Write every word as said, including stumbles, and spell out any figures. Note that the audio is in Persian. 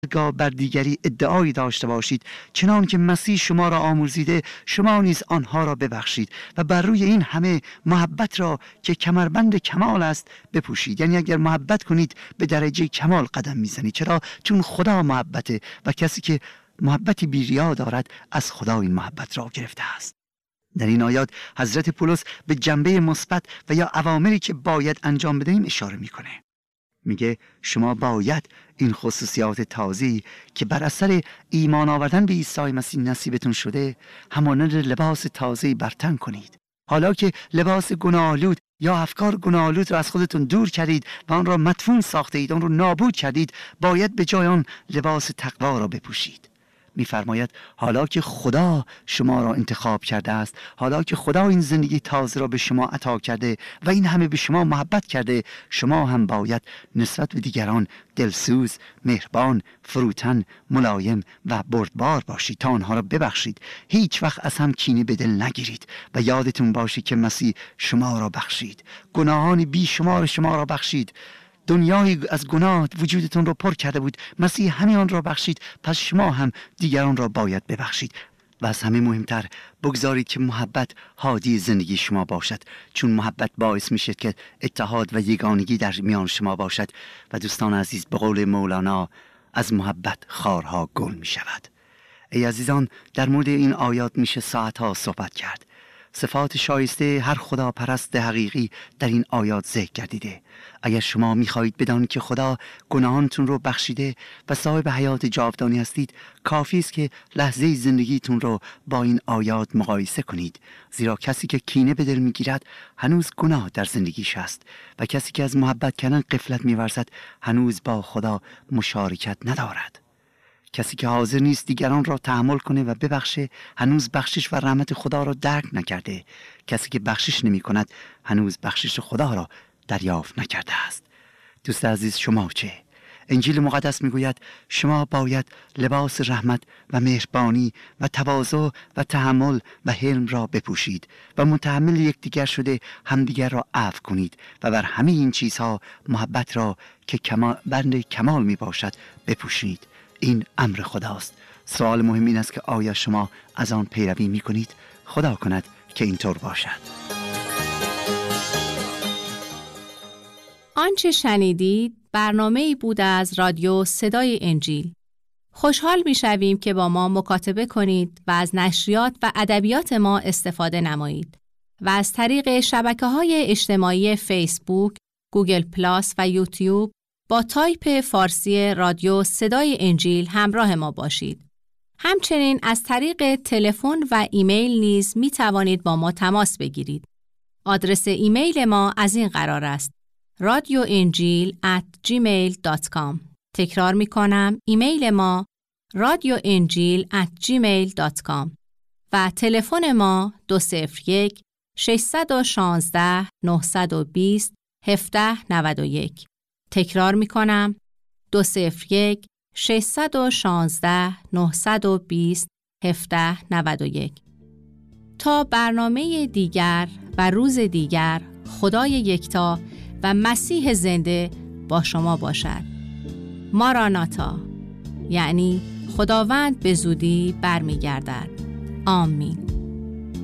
گاه بر دیگری ادعایی داشته باشید، چنان که مسیح شما را آموزیده شما نیز آنها را ببخشید و بر روی این همه محبت را که کمربند کمال است بپوشید. یعنی اگر محبت کنید به درجه کمال قدم میزنید. چرا؟ چون خدا محبته و کسی که محبتی بی‌ریا دارد از خدا این محبت را گرفته است. در این آیات حضرت پولس به جنبه مثبت و یا اوامری که باید انجام بدهیم اشاره میکنه. میگه شما باید این خصوصیات تازه‌ای که بر اثر ایمان آوردن به عیسی مسیح نصیبتون شده همانند لباس تازه‌ای بر تن کنید. حالا که لباس گناه‌آلود یا افکار گناه‌آلود را از خودتون دور کردید و آن را مدفون ساخته اید، آن را نابود کردید، باید به جای آن لباس تقوا را بپوشید. می‌فرماید حالا که خدا شما را انتخاب کرده است، حالا که خدا این زندگی تازه را به شما عطا کرده و این همه به شما محبت کرده، شما هم باید نسبت به دیگران دلسوز، مهربان، فروتن، ملایم و بردبار باشید تا آنها را ببخشید. هیچ وقت از هم کینه به دل نگیرید و یادتون باشه که مسیح شما را بخشید، گناهان بی شمار شما را بخشید. دنیای از گناه وجودتون رو پر کرده بود، مسیح همین آن را بخشید، پس شما هم دیگران را باید ببخشید. و از همه مهمتر بگذارید که محبت هادی زندگی شما باشد، چون محبت باعث میشه که اتحاد و یگانگی در میان شما باشد. و دوستان عزیز، به قول مولانا از محبت خارها گل می شود. ای عزیزان، در مورد این آیات میشه ساعتها صحبت کرد. صفات شایسته هر خدا پرست حقیقی در این آیات ذکر گردیده. اگر شما میخواهید بدانید که خدا گناهانتون رو بخشیده و صاحب حیات جاودانی هستید، کافی است که لحظه زندگیتون رو با این آیات مقایسه کنید. زیرا کسی که کینه به دل میگیرد هنوز گناه در زندگیش است و کسی که از محبت کردن غفلت میورزد هنوز با خدا مشارکت ندارد. کسی که حاضر نیست دیگران را تحمل کنه و ببخشه هنوز بخشش و رحمت خدا را درک نکرده. کسی که بخشش نمی کند هنوز بخشش خدا را دریافت نکرده است. دوست عزیز، شما چه؟ انجیل مقدس میگوید شما باید لباس رحمت و مهربانی و تواضع و تحمل و حلم را بپوشید و متحمل یکدیگر شده همدیگر را عفو کنید و بر همه این چیزها محبت را که کمال بند کمال می باشد بپوشید. این امر خداست. سوال مهم این است که آیا شما از آن پیروی می کنید؟ خدا کند که اینطور باشد. آنچه شنیدید برنامه‌ای بود از رادیو صدای انجیل. خوشحال می‌شویم که با ما مکاتبه کنید و از نشریات و ادبیات ما استفاده نمایید و از طریق شبکه‌های اجتماعی فیسبوک، گوگل پلاس و یوتیوب با تایپ فارسی رادیو صدای انجیل همراه ما باشید. همچنین از طریق تلفن و ایمیل نیز می توانید با ما تماس بگیرید. آدرس ایمیل ما از این قرار است: رادیو انجیل ات جیمیل دات کام. تکرار می کنم، ایمیل ما رادیو انجیل ات جیمیل دات کام و تلفن ما دو صفر یک شش یک شش نه دو صفر هفت نه یک. تکرار می کنم، دو صفر یک شش یک شش نه دو صفر هفت نه یک. تا برنامه دیگر و روز دیگر، خدای یکتا و مسیح زنده با شما باشد. ماراناتا، یعنی خداوند به زودی برمیگردد. آمین.